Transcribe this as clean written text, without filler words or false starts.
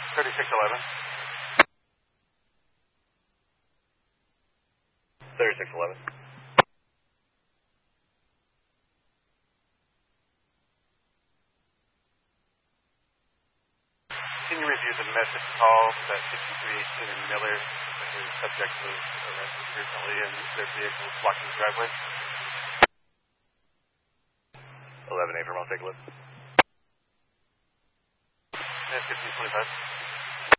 3611. 3611. Can you review the message call that 5318 Miller, the subject was arrested recently and their vehicle was blocking the driveway? 11 April, I'll take a look. 1525.